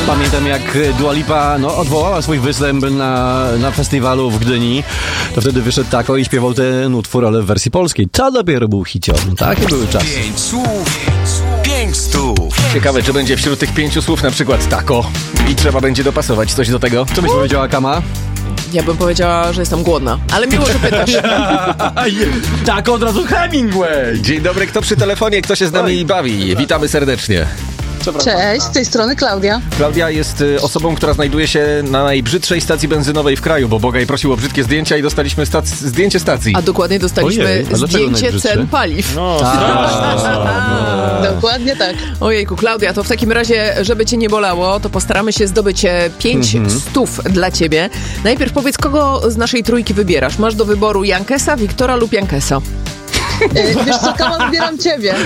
Pamiętam, jak Dua Lipa odwołała swój występ na festiwalu w Gdyni. To wtedy wyszedł Tako i śpiewał ten utwór, ale w wersji polskiej. To dopiero był hicior. Takie były czasy. 5 słów, 5 stów. Ciekawe, czy będzie wśród tych 5 słów na przykład Tako i trzeba będzie dopasować coś do tego. Co byś powiedziała, Kama? Ja bym powiedziała, że jestem głodna, ale miło, że pytasz. Tak, od razu Hemingway! Dzień dobry, kto przy telefonie, kto się z nami bawi? Witamy serdecznie. Cześć, z tej strony Klaudia. Klaudia jest osobą, która znajduje się na najbrzydszej stacji benzynowej w kraju, bo Bogaj prosił o brzydkie zdjęcia i dostaliśmy zdjęcie stacji. A dokładnie dostaliśmy Ojej, a dlaczego zdjęcie najbrzydsze? cen paliw. Dokładnie tak. Ojejku, Klaudia, to w takim razie, żeby cię nie bolało, to postaramy się zdobyć 5 stów dla ciebie. Najpierw powiedz, kogo z naszej trójki wybierasz? Masz do wyboru Jankesa, Wiktora lub Jankesa. Wiesz co, Kama, wybieram ciebie.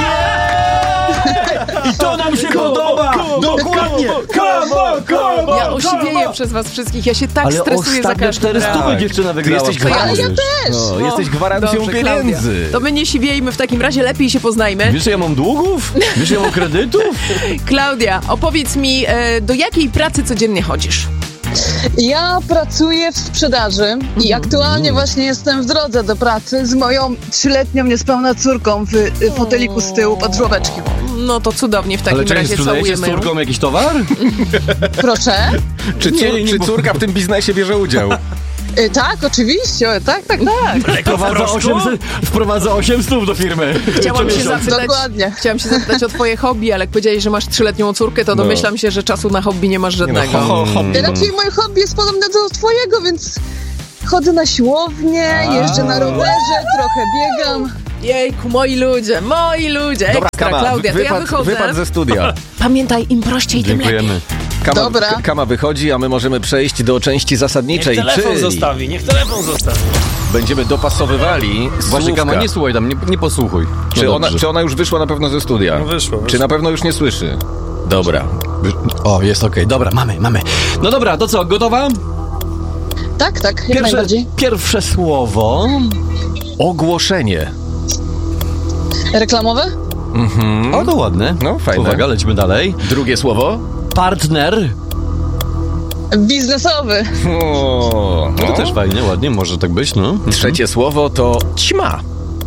I to nam się podoba! Dokładnie! Ja osiwieję przez was wszystkich, ja się tak Ale stresuję za ostatnie każdym 400 razem. dziewczyna wygrała. jesteś Ja też. Jesteś gwarancją Dobrze, pieniędzy. Klaudia. To my nie siwiejmy, w takim razie lepiej się poznajmy. Wiesz, ja mam długów? Wiesz, ja mam kredytów? Klaudia, opowiedz mi, do jakiej pracy codziennie chodzisz? Ja pracuję w sprzedaży i aktualnie właśnie jestem w drodze do pracy z moją 3-letnią niespełna córką w foteliku z tyłu pod żłobeczkiem. No to cudownie, w takim Ale czekaj, razie sprzedajecie z całujemy. córką jakiś towar? Proszę? Czy córka w tym biznesie bierze udział? Tak, oczywiście, tak. Wprowadza 800 do firmy. Dokładnie. Chciałam się zapytać o twoje hobby, ale jak powiedziałeś, że masz 3-letnią córkę, to domyślam się, że czasu na hobby nie masz żadnego. Raczej moje hobby jest podobne do twojego, więc chodzę na siłownię, jeżdżę na rowerze, trochę biegam. Jejku, moi ludzie, Dobra, ekstra, Kama, Klaudia, to ja wychodzę. wypad ze studia. Pamiętaj, im prościej, tym lepiej. Dziękujemy. Dobra. Kama wychodzi, a my możemy przejść do części zasadniczej, Niech telefon czyli zostawi, niech telefon zostawi. będziemy dopasowywali Właśnie, Kama, nie słuchaj tam, nie posłuchuj. Czy ona już wyszła na pewno ze studia? No wyszła. Czy na pewno już nie słyszy? Dobra. O, jest okej. Dobra, mamy. No dobra, to co, gotowa? Tak, jak najbardziej. Pierwsze słowo. Ogłoszenie. Reklamowe? O, to ładne. No, fajne. Uwaga, lecimy dalej. Drugie słowo? Partner. Biznesowy. O, No to też fajnie, ładnie, może tak być, no. Trzecie słowo to ćma.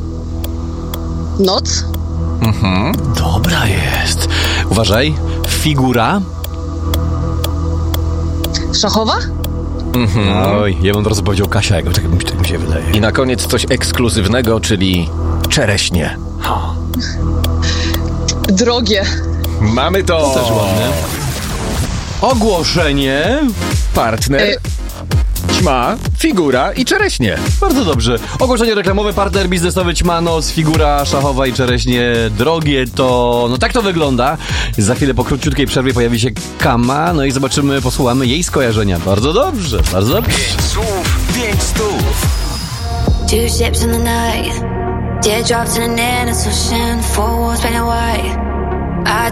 Noc. Dobra jest. Uważaj. Figura. Szachowa? Oj, ja bym od razu powiedział Kasia, tak mi się wydaje. I na koniec coś ekskluzywnego, czyli czereśnie. Drogie. Mamy to! Też ładne. Ogłoszenie. Partner, ćma, figura i czereśnie. Bardzo dobrze. Ogłoszenie reklamowe, partner biznesowy, ćma, noc, figura szachowa i czereśnie drogie to... No tak to wygląda. Za chwilę po króciutkiej przerwie pojawi się Kama, no i zobaczymy, posłuchamy jej skojarzenia. Bardzo dobrze, bardzo dobrze. 5 słów, 5 stów. 2 ships in the night, teardrops in an endless ocean, 4 walls painted white. I